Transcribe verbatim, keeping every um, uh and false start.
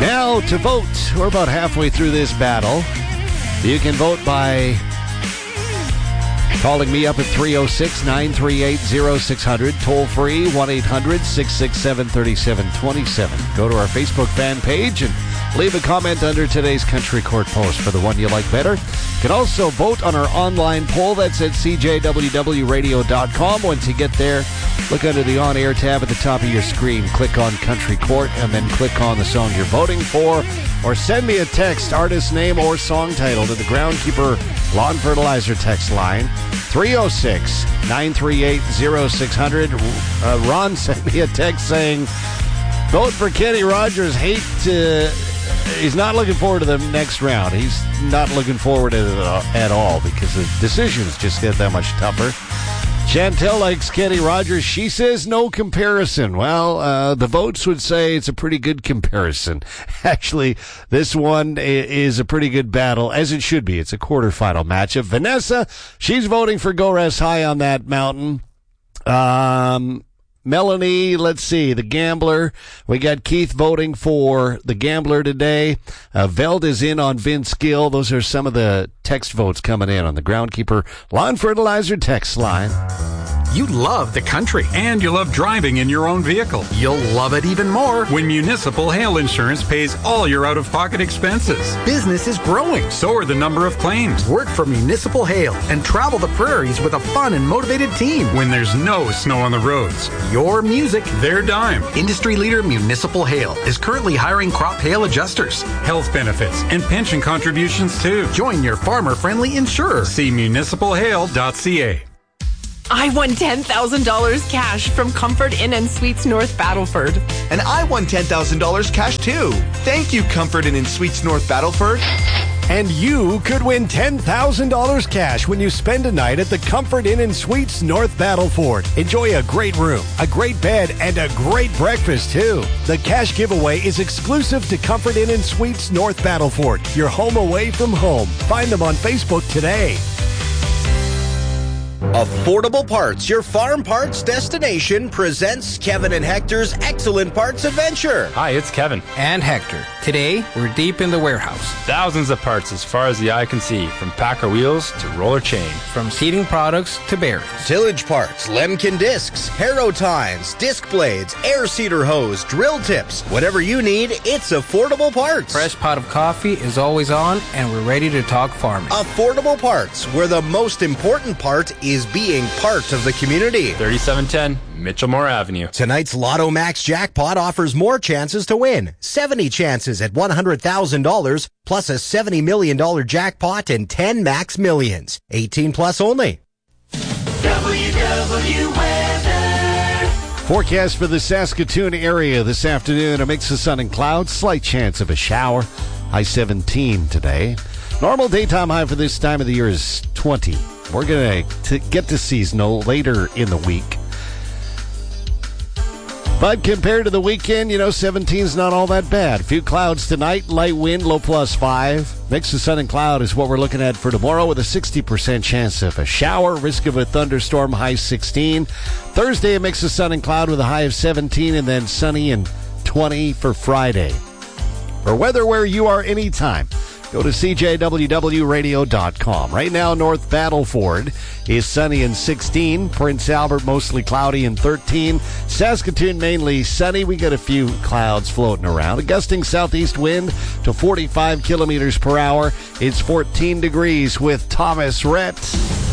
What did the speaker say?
Now to vote. We're about halfway through this battle. You can vote by calling me up at three oh six, nine three eight, oh six hundred. Toll free, one eight hundred, six six seven, three seven two seven. Go to our Facebook fan page and leave a comment under today's Country Court post for the one you like better. You can also vote on our online poll. That's at c j w w radio dot com. Once you get there, look under the On-Air tab at the top of your screen. Click on Country Court and then click on the song you're voting for. Or send me a text, artist name or song title to the Groundkeeper Lawn Fertilizer text line, three oh six, nine three eight, oh six hundred. Uh, Ron sent me a text saying, vote for Kenny Rogers. Hate to... He's not looking forward to the next round. He's not looking forward to it at all because the decisions just get that much tougher. Chantel likes Kenny Rogers. She says no comparison. Well, uh, the votes would say it's a pretty good comparison. Actually, this one is a pretty good battle, as it should be. It's a quarterfinal matchup. Vanessa, she's voting for Go Rest High on that mountain. Um... Melanie, let's see, the Gambler. We got Keith voting for the Gambler today. Uh, Veld is in on Vince Gill. Those are some of the text votes coming in on the Groundkeeper Lawn Fertilizer text line. You love the country, and you love driving in your own vehicle. You'll love it even more when Municipal Hail Insurance pays all your out-of-pocket expenses. Business is growing, so are the number of claims. Work for Municipal Hail and travel the prairies with a fun and motivated team. When there's no snow on the roads, your music, their dime. Industry leader Municipal Hail is currently hiring crop hail adjusters, health benefits, and pension contributions too. Join your farmer-friendly insurer. See municipal hail dot c a. I won ten thousand dollars cash from Comfort Inn and Suites North Battleford. And I won ten thousand dollars cash too. Thank you, Comfort Inn and Suites North Battleford. And you could win ten thousand dollars cash when you spend a night at the Comfort Inn and Suites North Battleford. Enjoy a great room, a great bed, and a great breakfast, too. The cash giveaway is exclusive to Comfort Inn and Suites North Battleford, your home away from home. Find them on Facebook today. Affordable Parts, your farm parts destination, presents Kevin and Hector's Excellent Parts Adventure. Hi, it's Kevin. And Hector. Today, we're deep in the warehouse. Thousands of parts as far as the eye can see, from Packer wheels to roller chain. From seating products to bearings. Tillage parts, Lemken discs, Harrow tines, disc blades, air seeder hose, drill tips. Whatever you need, it's Affordable Parts. Fresh pot of coffee is always on, and we're ready to talk farming. Affordable Parts, where the most important part is being part of the community. thirty-seven ten Mitchellmore Avenue. Tonight's Lotto Max jackpot offers more chances to win. seventy chances at one hundred thousand dollars, plus a seventy million dollars jackpot and ten max millions. eighteen plus only. W W Weather. Forecast for the Saskatoon area this afternoon. A mix of sun and clouds. Slight chance of a shower. High seventeen today. Normal daytime high for this time of the year is twenty. We're going to get to seasonal later in the week. But compared to the weekend, you know, seventeen is not all that bad. A few clouds tonight, light wind, low plus five. Mix of sun and cloud is what we're looking at for tomorrow with a sixty percent chance of a shower, risk of a thunderstorm, high sixteen. Thursday, a mix of sun and cloud with a high of seventeen, and then sunny and twenty for Friday. For weather where you are anytime, go to c j w w radio dot com. Right now, North Battleford is sunny and sixteen. Prince Albert, mostly cloudy and thirteen. Saskatoon, mainly sunny. We got a few clouds floating around. A gusting southeast wind to forty-five kilometers per hour. It's fourteen degrees with Thomas Rhett.